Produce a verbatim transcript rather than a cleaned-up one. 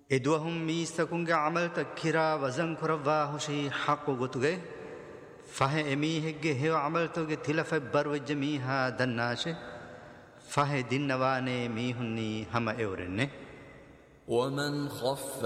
إدوهم ميستكونغ عمل تكيرا وزن كرواهوشي حق غتوغي فهي أميهجي هيو عمل توغي تلف بروج ميها دناشي فهي دينواني ميهني هم اورني ومن خف